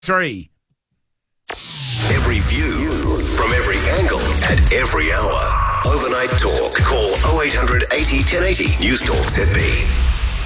3. Every view from every angle at every hour. Overnight Talk. Call 0800 80 1080. News Talk ZB.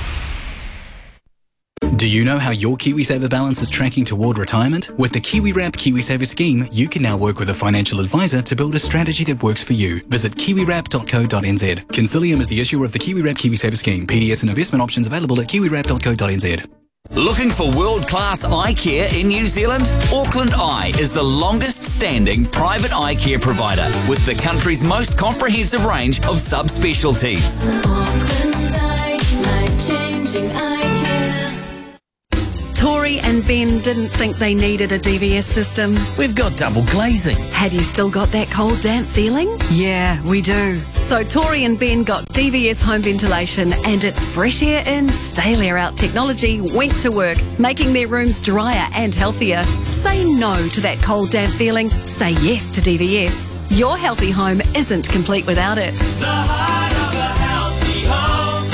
Do you know how your KiwiSaver balance is tracking toward retirement? With the KiwiWrap KiwiSaver scheme, you can now work with a financial advisor to build a strategy that works for you. Visit kiwiwrap.co.nz. Consilium is the issuer of the KiwiWrap KiwiSaver scheme. PDS and investment options available at kiwiwrap.co.nz. Looking for world-class eye care in New Zealand? Auckland Eye is the longest-standing private eye care provider with the country's most comprehensive range of subspecialties. Auckland Eye, life-changing eye care. Tori and Ben didn't think they needed a DVS system. We've got double glazing. Have you still got that cold, damp feeling? Yeah, we do. So Tori and Ben got DVS home ventilation, and its fresh air in, stale air out technology went to work, making their rooms drier and healthier. Say no to that cold, damp feeling. Say yes to DVS. Your healthy home isn't complete without it. The heart of a healthy home,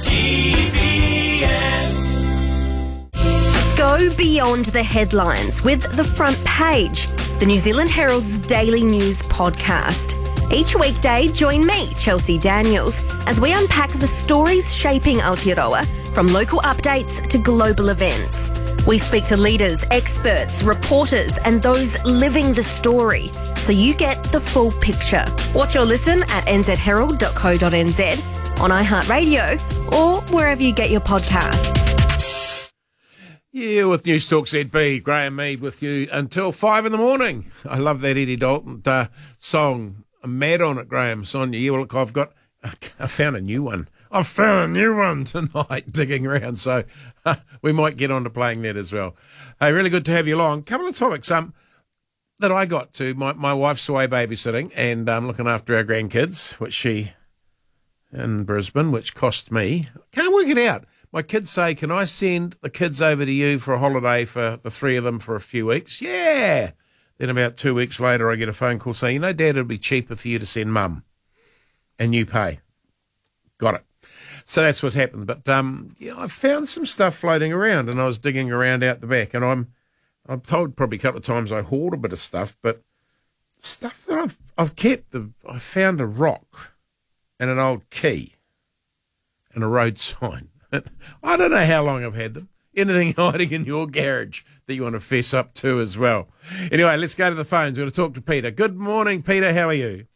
DVS. Go beyond the headlines with The Front Page, the New Zealand Herald's daily news podcast. Each weekday, join me, Chelsea Daniels, as we unpack the stories shaping Aotearoa, from local updates to global events. We speak to leaders, experts, reporters, and those living the story, so you get the full picture. Watch or listen at nzherald.co.nz, on iHeartRadio, or wherever you get your podcasts. Yeah, with News Talk ZB, Graham Mead with you until 5 in the morning. I love that Eddie Dalton song. I'm mad on it, Graham. Sonia, yeah, look, I found a new one. I found a new one tonight, digging around, so we might get on to playing that as well. Hey, really good to have you along. Couple of topics that I got to. My wife's away babysitting and looking after our grandkids, which she in Brisbane, which cost me. Can't work it out. My kids say, can I send the kids over to you for a holiday for the three of them for a few weeks? Yeah. Then about 2 weeks later, I get a phone call saying, Dad, it'd be cheaper for you to send Mum, and you pay. Got it. So that's what's happened. But I found some stuff floating around, and I was digging around out the back, and I'm told probably a couple of times I hoard a bit of stuff, but stuff that I've kept. I found a rock and an old key and a road sign. I don't know how long I've had them. Anything hiding in your garage that you want to fess up to as well. Anyway, let's go to the phones. We're going to talk to Peter. Good morning, Peter. How are you?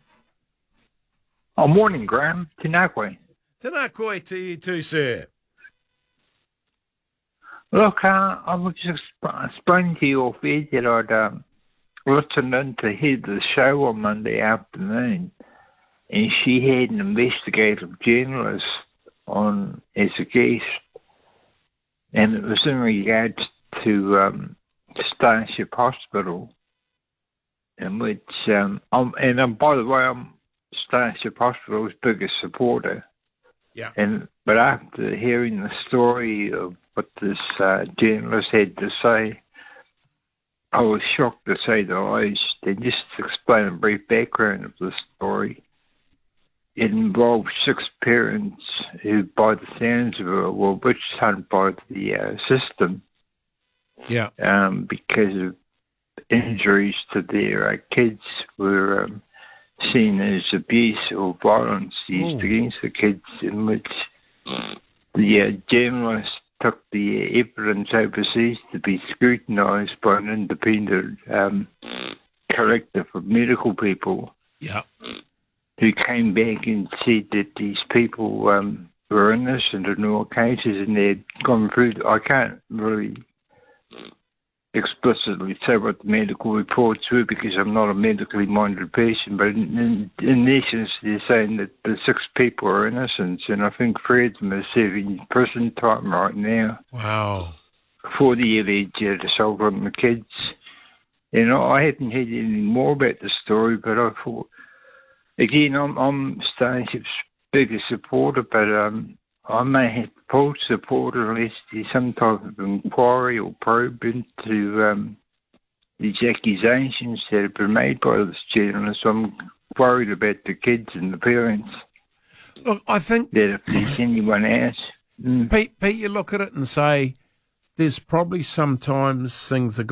Oh, morning, Graham. Tēnā koe. Tēnā koe to you too, sir. Look, I was just explaining to you off air that I'd listened in to hear the show on Monday afternoon, and she had an investigative journalist on as a guest. And it was in regards to Starship Hospital, in which, by the way, I'm Starship Hospital's biggest supporter. Yeah. But after hearing the story of what this journalist had to say, I was shocked to say the least. And just to explain a brief background of the story, it involved 6 parents who, by the sounds of it, were witch hunted by the system. Yeah. Because of injuries to their kids were seen as abuse or violence used against the kids, in which the journalist took the evidence overseas to be scrutinised by an independent collective of medical people. Yeah. Who came back and said that these people were innocent in all cases, and they'd gone through. I can't really explicitly say what the medical reports were because I'm not a medically minded person, but in essence they're saying that the 6 people are innocent, and I think 3 of them are serving prison time right now. Wow. For the alleged assault on the kids. And I haven't heard any more about the story, but I thought, again, I'm Starship's biggest supporter, but I may have to pull support unless there's some type of inquiry or probe into these accusations that have been made by this journalist. I'm worried about the kids and the parents. Look, I think that if there's anyone else... Pete, you look at it and say, there's probably sometimes things that